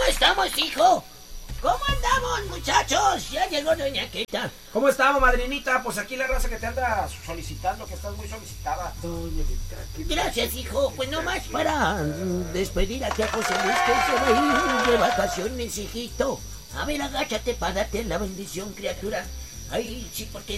estamos, hijo? ¿Cómo andamos, muchachos? Ya llegó doña Queta. ¿Cómo estamos, madrinita? Pues aquí la raza que te anda solicitando, que estás muy solicitada. Doña Queta, Gracias, hijo. Pues nomás para despedir aquí a José Luis, que se va a ir de vacaciones, hijito. A ver, agáchate para darte la bendición, criatura. Ay, sí, porque